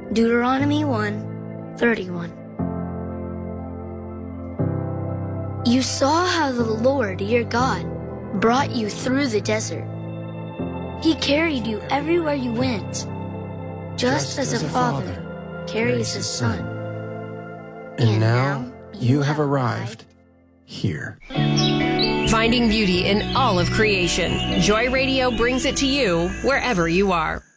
Deuteronomy 1:31. You saw how the Lord, your God, brought you through the desert. He carried you everywhere you went, just as a father carries his son. And now you have arrived here. Finding beauty in all of creation. Joy Radio brings it to you wherever you are.